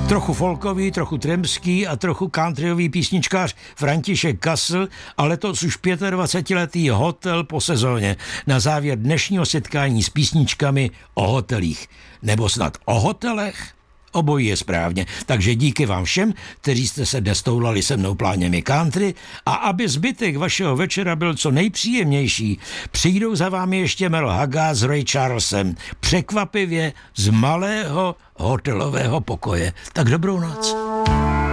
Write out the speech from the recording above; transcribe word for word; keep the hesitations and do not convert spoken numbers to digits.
Trochu folkový, trochu tremský a trochu countryový písničkář František Kasl a letos už dvacetiletý hotel po sezóně. Na závěr dnešního setkání s písničkami o hotelích. Nebo snad o hotelech? Obojí je správně. Takže díky vám všem, kteří jste se dnes toulali se mnou pláněmi country, a aby zbytek vašeho večera byl co nejpříjemnější, přijdou za vámi ještě Mel Haga s Ray Charlesem. Překvapivě z malého hotelového pokoje. Tak dobrou noc.